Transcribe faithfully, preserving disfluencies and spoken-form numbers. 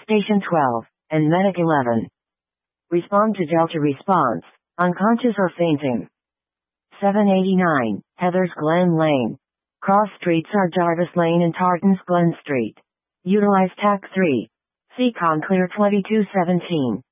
Station twelve, and Medic eleven. Respond to Delta response, unconscious or fainting. seven eighty-nine, Heathers Glen Lane. Cross streets are Jarvis Lane and Tartans Glen Street. Utilize T A C three. Seacon Clear twenty-two seventeen.